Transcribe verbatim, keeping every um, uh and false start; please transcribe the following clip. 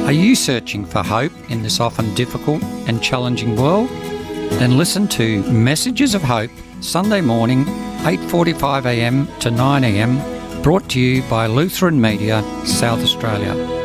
Are you searching for hope in this often difficult and challenging world? Then listen to Messages of Hope, Sunday morning, eight forty-five a m to nine a m, brought to you by Lutheran Media, South Australia.